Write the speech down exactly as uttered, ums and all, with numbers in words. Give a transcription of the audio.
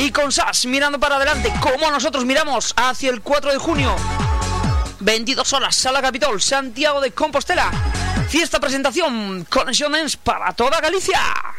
y con Sash mirando para adelante, como nosotros miramos hacia el cuatro de junio. veintidós horas, Sala Capitol, Santiago de Compostela. Fiesta presentación, Conexión Dance para toda Galicia.